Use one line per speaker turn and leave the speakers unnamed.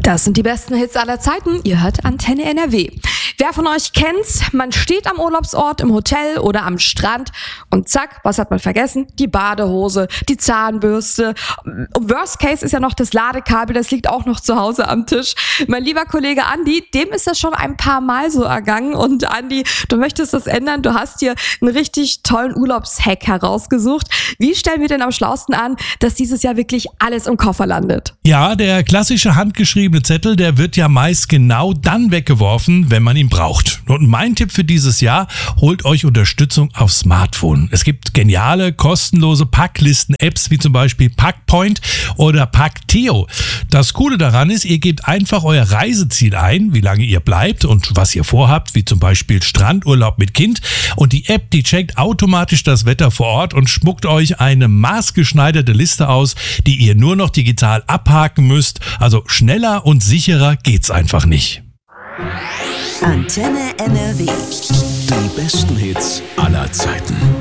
Das sind die besten Hits aller Zeiten. Ihr hört Antenne NRW. Wer von euch kennt's? Man steht am Urlaubsort, im Hotel oder am Strand und zack, was hat man vergessen? Die Badehose, die Zahnbürste. Worst Case ist ja noch das Ladekabel, das liegt auch noch zu Hause am Tisch. Mein lieber Kollege Andi, dem ist das schon ein paar Mal so ergangen. Und Andi, du möchtest das ändern. Du hast hier einen richtig tollen Urlaubshack herausgesucht. Wie stellen wir denn am schlausten an, dass dieses Jahr wirklich alles im Koffer landet?
Ja, der klassische handgeschriebene Zettel, der wird ja meist genau dann weggeworfen, wenn man ihn braucht. Und mein Tipp für dieses Jahr, holt euch Unterstützung aufs Smartphone. Es gibt geniale, kostenlose Packlisten-Apps wie zum Beispiel Packpoint oder Packteo. Das Coole daran ist, ihr gebt einfach euer Reiseziel ein, wie lange ihr bleibt und was ihr vorhabt, wie zum Beispiel Strandurlaub mit Kind. Und die App, die checkt automatisch das Wetter vor Ort und spuckt euch eine maßgeschneiderte Liste aus, die ihr nur noch digital abhaken müsst. Also schneller und sicherer geht's einfach nicht.
Antenne NRW.
Die besten Hits aller Zeiten.